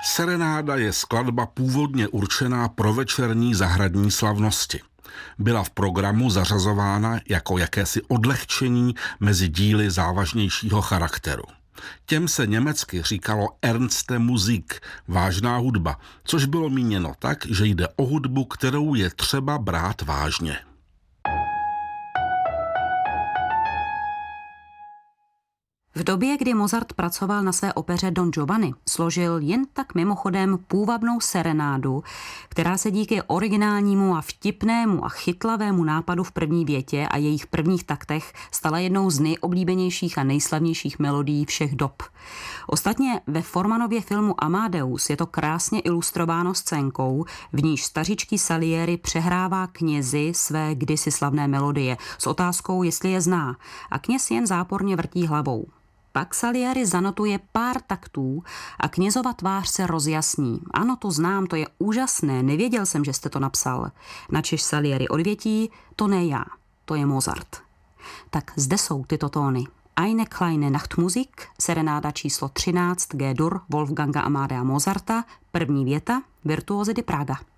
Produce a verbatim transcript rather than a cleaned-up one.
Serenáda je skladba původně určená pro večerní zahradní slavnosti. Byla v programu zařazována jako jakési odlehčení mezi díly závažnějšího charakteru. Těm se německy říkalo Ernste Musik, vážná hudba, což bylo míněno tak, že jde o hudbu, kterou je třeba brát vážně. V době, kdy Mozart pracoval na své opeře Don Giovanni, složil jen tak mimochodem půvabnou serenádu, která se díky originálnímu a vtipnému a chytlavému nápadu v první větě a jejich prvních taktech stala jednou z nejoblíbenějších a nejslavnějších melodií všech dob. Ostatně ve Formanově filmu Amadeus je to krásně ilustrováno scénkou, v níž stařičký Salieri přehrává knězi své kdysi slavné melodie s otázkou, jestli je zná, a kněz jen záporně vrtí hlavou. Pak Salieri zanotuje pár taktů a knězova tvář se rozjasní. Ano, to znám, to je úžasné, nevěděl jsem, že jste to napsal. Načež Salieri odvětí, to ne já, to je Mozart. Tak zde jsou tyto tóny. Eine kleine Nachtmusik, serenáda číslo třináct G-dur Wolfganga Amadea Mozarta, první věta, Virtuosi di Praga.